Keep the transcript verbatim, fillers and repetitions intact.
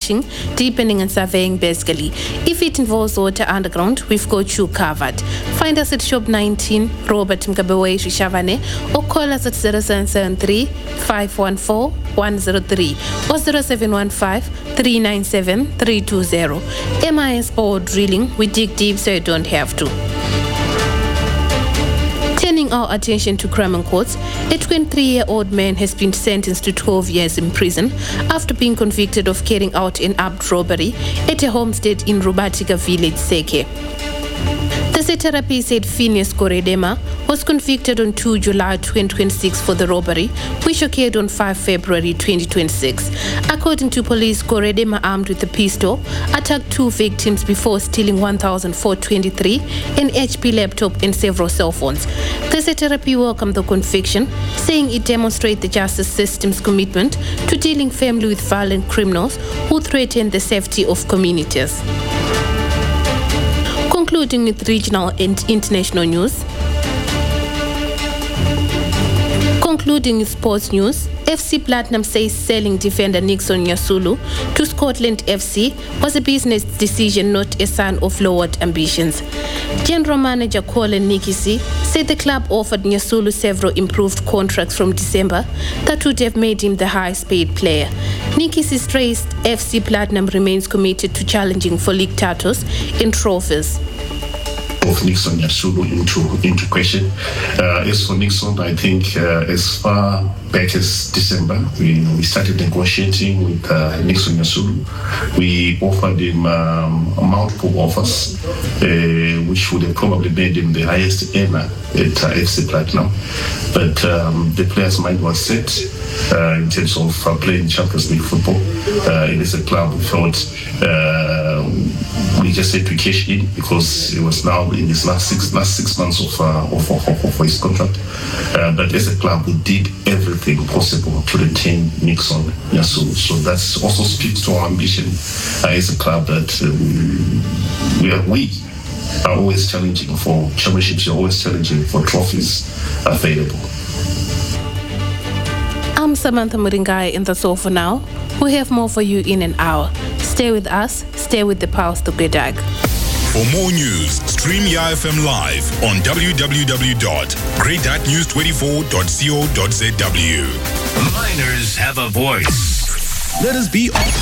trenching, deepening and surveying basically. If it involves water underground, we've got you covered. Find us at Shop nineteen, Robert Mkabewe Shishavane, or call us at zero seven seven three, five one four, one zero three or zero seven one five, three nine seven, three two zero. M I S Ore Drilling, we dig deep so you don't have to. Turning our attention to crime courts, a twenty-three-year-old man has been sentenced to twelve years in prison after being convicted of carrying out an armed robbery at a homestead in Rubatika village, Seke. The Seterapy said Phineas Koredema was convicted on the second of July twenty twenty-six for the robbery, which occurred on the fifth of February twenty twenty-six. According to police, Koredema, armed with a pistol, attacked two victims before stealing one thousand four hundred twenty-three, an H P laptop and several cell phones. The Seterapy welcomed the conviction, saying it demonstrates the justice system's commitment to dealing firmly with violent criminals who threaten the safety of communities. Concluding with regional and international news. Concluding with sports news, F C Platinum says selling defender Nixon Nyasulu to Scotland F C was a business decision, not a sign of lowered ambitions. General Manager Colin Nikisi said the club offered Nyasulu several improved contracts from December that would have made him the highest paid player. Nikisi stressed F C Platinum remains committed to challenging for league titles and trophies. Of Nixon Nyasulu into into question. Uh, as for Nixon, I think uh, as far back as December, we, we started negotiating with uh, Nixon Nyasulu. We offered him um, multiple offers, uh, which would have probably made him the highest earner at uh, F C Platinum. But um, the player's mind was set uh, in terms of uh, playing Champions League football. Uh, it is a club we felt uh, we just had to cash in because it was now in his last six last six months of uh, of, of, of, of his contract. Uh, but as a club, we did everything possible to retain Nixon Nyasulu. So that also speaks to our ambition uh, as a club that uh, we are we are always challenging for championships. We're always challenging for trophies available. I'm Samantha Muringai, and that's all for now. We have more for you in an hour. Stay with us. Stay with the Pulse to Gredag. For more news, stream Y F M live on w w w dot great news twenty-four dot co dot z w. Miners have a voice. Let us be